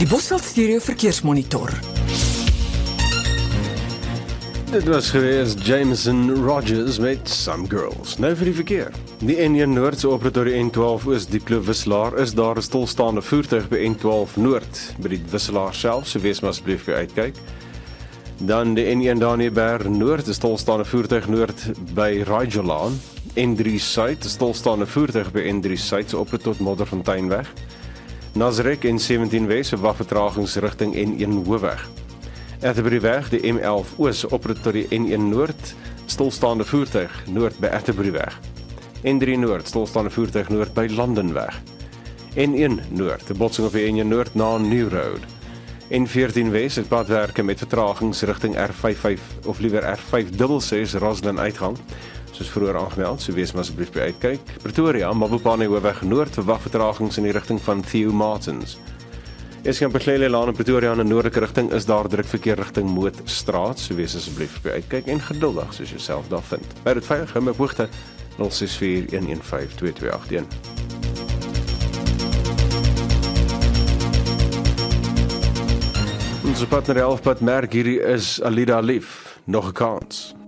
Die Bosveld Stereo Verkeersmonitor. Dit was geweest Jameson Rogers met Some Girls. Nou vir die verkeer. Die N1 Noord se oprigter door die N12 Oos Diepkloof Wisselaar is daar 'n stilstaande voertuig by N12 Noord by die Wisselaar self, so wees maar asseblief by uitkyk. Dan die N1 Daniëberg Noord, 'n stilstaande voertuig noord by Raidjolaan. N3 Suid, 'n stilstaande voertuig by N3 Suid se oprigter tot Modderfonteinweg. Nasrek N17 Wes, verwag vertragings rigting N1 Hoofweg. Atterbury-weg, die M11 Oos oprigter tot die N1 Noord, stilstaande voertuig noord by Atterbury-weg. N3 Noord, stilstaande voertuig noord by Landenweg. N1 Noord, 'n botsing op die N1 Noord na New Road. N14 Wes, het padwerke met vertragings rigting R55 of liewer R566 Roslyn uitgang, soos vroeër aangemeld, so wees maar asseblief by uitkyk. Pretoria, Mabopane Hoofweg Noord, verwag vertragings in die rigting van Theo Martins. Eskamp-Beklele Laan in Pretoria in 'n noordelike rigting is daar drukverkeer rigting Mootstraat, so wees asseblief by uitkyk en geduldig soos jouself daar vind. By dit veilig, hou my op hoogte 0641152281. Ons pad na die 11 pad merk hierdie is Alida Lief, nog 'n kans.